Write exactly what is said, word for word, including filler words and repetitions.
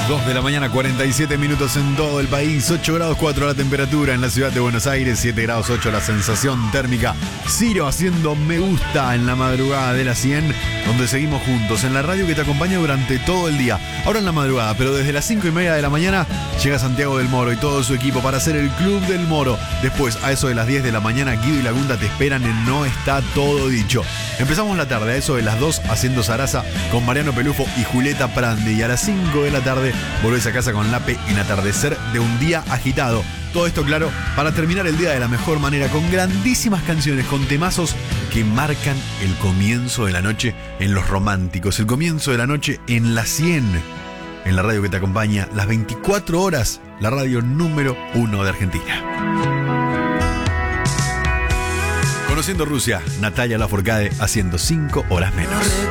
dos de la mañana, cuarenta y siete minutos en todo el país, ocho grados cuatro la temperatura en la ciudad de Buenos Aires, siete grados ocho la sensación térmica. Ciro haciendo me gusta en la madrugada de las cien, donde seguimos juntos en la radio que te acompaña durante todo el día. Ahora en la madrugada, pero desde las cinco y media de la mañana llega Santiago del Moro y todo su equipo para hacer el Club del Moro. Después, a eso de las diez de la mañana, Guido y Lagunda te esperan en No Está Todo Dicho. Empezamos la tarde a eso de las dos haciendo zaraza con Mariano Pelufo y Julieta Prandi, y a las cinco de la tarde volvés a casa con Lape en Atardecer de un día agitado. Todo esto, claro, para terminar el día de la mejor manera, con grandísimas canciones, con temazos que marcan el comienzo de la noche en Los Románticos, el comienzo de la noche en la cien, en la radio que te acompaña las veinticuatro horas, la radio número uno de Argentina. Conociendo Rusia, Natalia Lafourcade haciendo cinco horas menos.